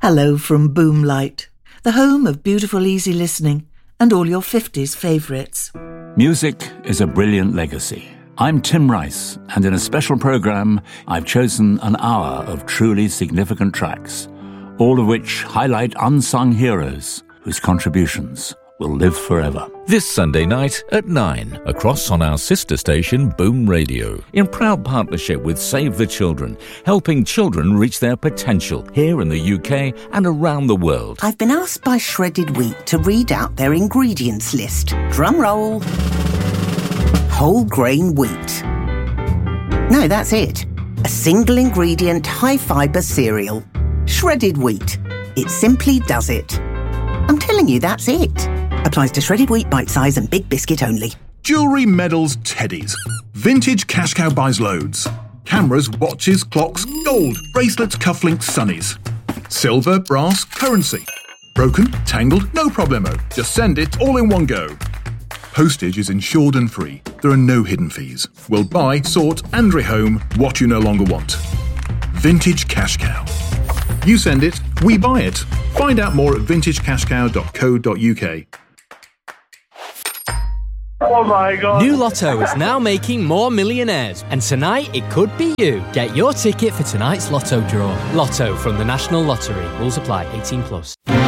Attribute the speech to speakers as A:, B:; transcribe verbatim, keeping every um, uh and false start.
A: Hello from Boomlight, the home of beautiful easy listening and all your fifties favourites.
B: Music is a brilliant legacy. I'm Tim Rice, and in a special programme, I've chosen an hour of truly significant tracks, all of which highlight unsung heroes whose contributions will live forever.
C: This Sunday night at nine, across on our sister station Boom Radio, in proud partnership with Save the Children, helping children reach their potential here in the U K and around the world.
D: I've been asked by Shredded Wheat to read out their ingredients list. Drum roll. Whole grain wheat. No, that's it. A single ingredient, high fibre cereal. Shredded wheat. It simply does it. I'm telling you, that's it. Applies to shredded wheat, bite size and big biscuit only.
E: Jewellery, medals, teddies. Vintage Cash Cow buys loads. Cameras, watches, clocks, gold, bracelets, cufflinks, sunnies. Silver, brass, currency. Broken, tangled, no problemo. Just send it all in one go. Postage is insured and free. There are no hidden fees. We'll buy, sort and rehome what you no longer want. Vintage Cash Cow. You send it, we buy it. Find out more at vintage cash cow dot co dot uk.
F: Oh my God.
G: New Lotto is now making more millionaires, and tonight it could be you. Get your ticket for tonight's Lotto draw. Lotto from the National Lottery. Rules apply. eighteen plus.